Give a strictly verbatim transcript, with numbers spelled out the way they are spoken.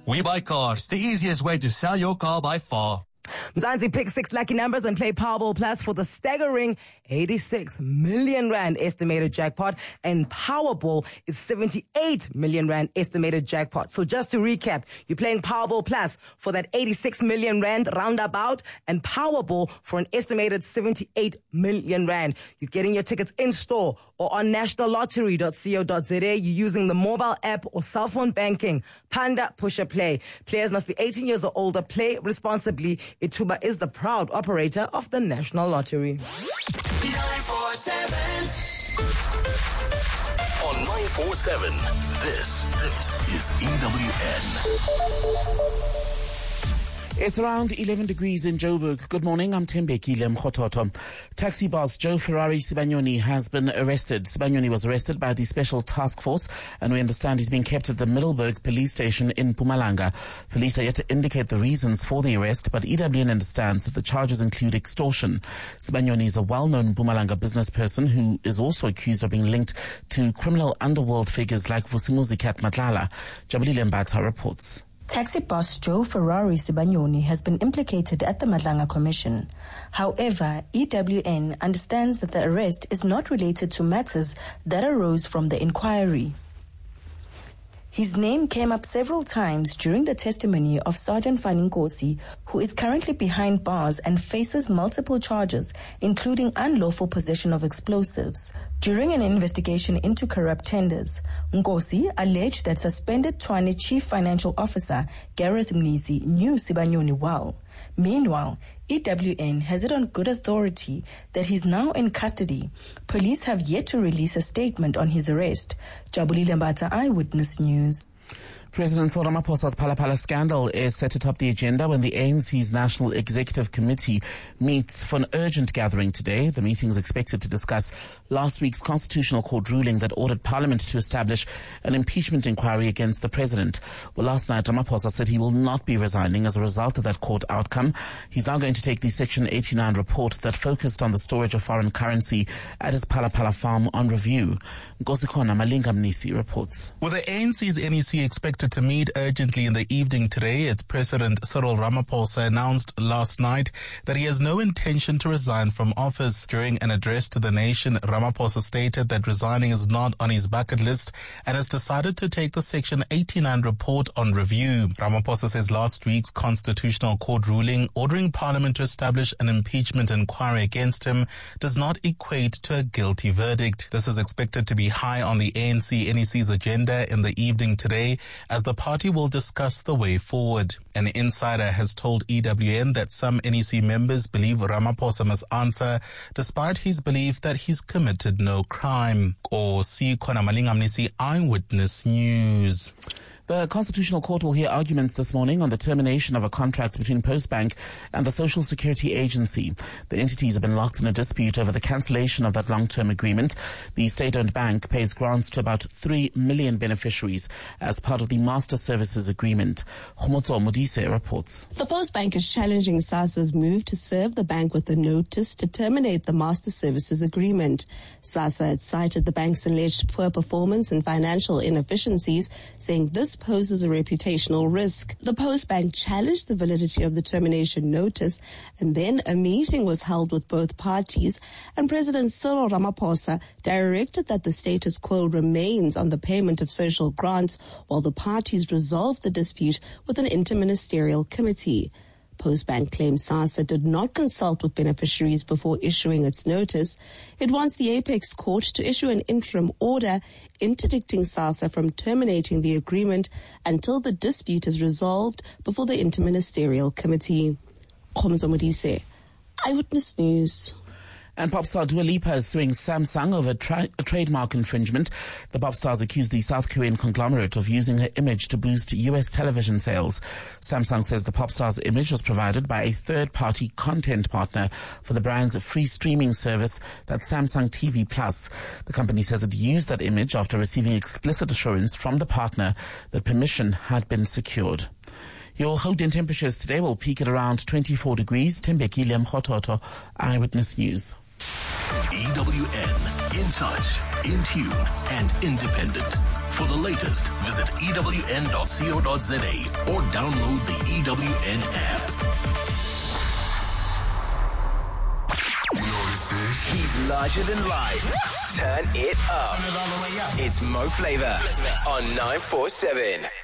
We Buy Cars, the easiest way to sell your car by far. Mzansi, pick six lucky numbers and play Powerball Plus for the staggering eighty-six million rand estimated jackpot, and Powerball is seventy-eight million rand estimated jackpot. So just to recap, you're playing Powerball Plus for that eighty-six million rand roundabout, and Powerball for an estimated seventy-eight million rand. You're getting your tickets in store or on national lottery dot co dot za. You're using the mobile app or cell phone banking. Panda Push a Play. Players must be eighteen years or older. Play responsibly. Ituba is the proud operator of the National Lottery. nine four seven On nine four seven, this, this is E W N. It's around eleven degrees in Joburg. Good morning, I'm Tembekile Mkhototo. Taxi boss Joe Ferrari Sibanyoni has been arrested. Sibanyoni was arrested by the Special Task Force, and we understand he's being kept at the Middelburg police station in Mpumalanga. Police are yet to indicate the reasons for the arrest, but E W N understands that the charges include extortion. Sibanyoni is a well-known Mpumalanga business person who is also accused of being linked to criminal underworld figures like Vusimuzi Kat Matlala. Jabulile Mbata reports. Taxi boss Joe Ferrari Sibanyoni has been implicated at the Madlanga Commission. However, E W N understands that the arrest is not related to matters that arose from the inquiry. His name came up several times during the testimony of Sergeant Fani Nkosi, who is currently behind bars and faces multiple charges, including unlawful possession of explosives. During an investigation into corrupt tenders, Nkosi alleged that suspended Tshwane Chief Financial Officer Gareth Mnisi knew Sibanyoni well. Meanwhile, E W N has it on good authority that he's now in custody. Police have yet to release a statement on his arrest. Jabulile Mbata, Eyewitness News. President Cyril Ramaphosa's Phala Phala scandal is set to top the agenda when the A N C's National Executive Committee meets for an urgent gathering today. The meeting is expected to discuss last week's Constitutional Court ruling that ordered Parliament to establish an impeachment inquiry against the President. Well, last night, Ramaphosa said he will not be resigning as a result of that court outcome. He's now going to take the Section eighty-nine report that focused on the storage of foreign currency at his Phala Phala farm on review. Nkosikona Malinga Mnisi reports. With the A N C's N E C expected to meet urgently in the evening today, its President Cyril Ramaphosa announced last night that he has no intention to resign from office. During an address to the nation, Ramaphosa stated that resigning is not on his bucket list and has decided to take the Section eighty-nine report on review. Ramaphosa says last week's Constitutional Court ruling ordering Parliament to establish an impeachment inquiry against him does not equate to a guilty verdict. This is expected to be high on the A N C N E C's agenda in the evening today, as the party will discuss the way forward. An insider has told E W N that some N E C members believe Ramaphosa must answer, despite his belief that he's committed no crime. Or see Kona Malinga Mnisi, Eyewitness News. The Constitutional Court will hear arguments this morning on the termination of a contract between Postbank and the Social Security Agency. The entities have been locked in a dispute over the cancellation of that long-term agreement. The state-owned bank pays grants to about three million beneficiaries as part of the Master Services Agreement. Khomotso Modise reports. The Postbank is challenging SASSA's move to serve the bank with a notice to terminate the Master Services Agreement. SASSA had cited the bank's alleged poor performance and financial inefficiencies, saying this poses a reputational risk. The Postbank challenged the validity of the termination notice, and then a meeting was held with both parties, and President Cyril Ramaphosa directed that the status quo remains on the payment of social grants while the parties resolve the dispute with an interministerial committee. Postbank claims SASSA did not consult with beneficiaries before issuing its notice. It wants the Apex Court to issue an interim order interdicting SASSA from terminating the agreement until the dispute is resolved before the interministerial committee. Khomotso Modise, Eyewitness News. And pop star Dua Lipa is suing Samsung over tra- a trademark infringement. The pop stars accused the South Korean conglomerate of using her image to boost U S television sales. Samsung says the pop star's image was provided by a third-party content partner for the brand's free streaming service, that's Samsung T V Plus. The company says it used that image after receiving explicit assurance from the partner that permission had been secured. Your Gauteng temperatures today will peak at around twenty-four degrees. Tembekile Mkhototo, Eyewitness News. E W N, in touch, in tune, and independent. For the latest, visit E W N dot co dot za or download the E W N app. He's larger than life. Turn it up. Turn it all the way up. It's Mo Flava on nine four seven.